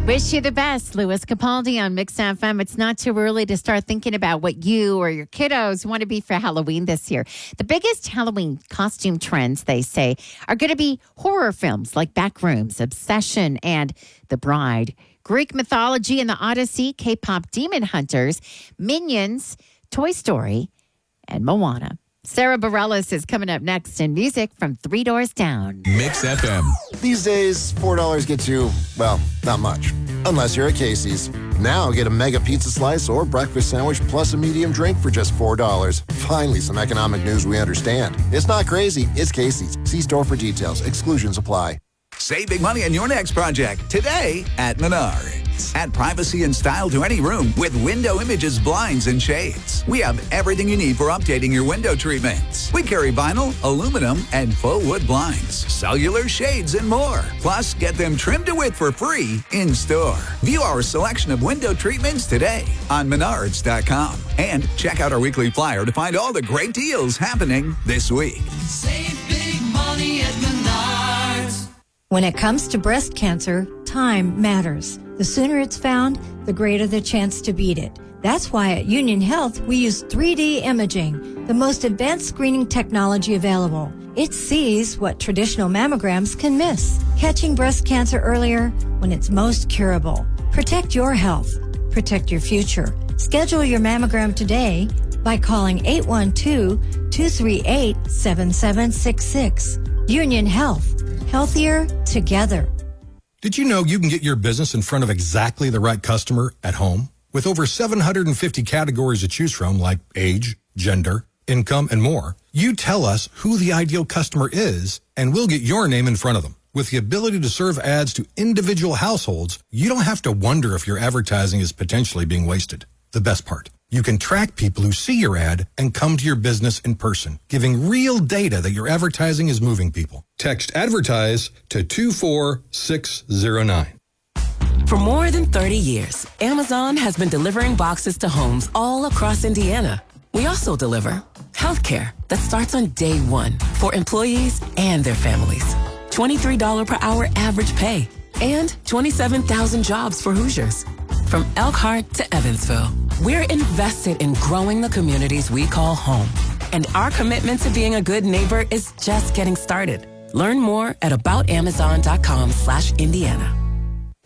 Wish you the best, Louis Capaldi on Mix FM. It's not too early to start thinking about what you or your kiddos want to be for Halloween this year. The biggest Halloween costume trends, they say, are going to be horror films like Backrooms, Obsession, and The Bride, Greek mythology and the Odyssey, K-pop Demon Hunters, Minions, Toy Story, and Moana. Sarah Bareilles is coming up next in music from Three Doors Down. Mix FM. These days, $4 gets you, well, not much. Unless you're at Casey's. Now get a mega pizza slice or breakfast sandwich plus a medium drink for just $4. Finally, some economic news we understand. It's not crazy. It's Casey's. See store for details. Exclusions apply. Save big money on your next project today at Menards. Add privacy and style to any room with Window Images blinds and shades. We have everything you need for updating your window treatments. We carry vinyl, aluminum, and faux wood blinds, cellular shades, and more. Plus, get them trimmed to width for free in store. View our selection of window treatments today on Menards.com. And check out our weekly flyer to find all the great deals happening this week. Save big money at Menards. When it comes to breast cancer, time matters. The sooner it's found, the greater the chance to beat it. That's why at Union Health, we use 3D imaging, the most advanced screening technology available. It sees what traditional mammograms can miss, catching breast cancer earlier when it's most curable. Protect your health. Protect your future. Schedule your mammogram today by calling 812-238-7766. Union Health. Healthier together. Did you know you can get your business in front of exactly the right customer at home? With over 750 categories to choose from, like age, gender, income, and more, you tell us who the ideal customer is, and we'll get your name in front of them. With the ability to serve ads to individual households, you don't have to wonder if your advertising is potentially being wasted. The best part, you can track people who see your ad and come to your business in person, giving real data that your advertising is moving people. Text ADVERTISE to 24609. For more than 30 years, Amazon has been delivering boxes to homes all across Indiana. We also deliver healthcare that starts on day one for employees and their families. $23 per hour average pay and 27,000 jobs for Hoosiers. From Elkhart to Evansville, we're invested in growing the communities we call home. And our commitment to being a good neighbor is just getting started. Learn more at aboutamazon.com/Indiana.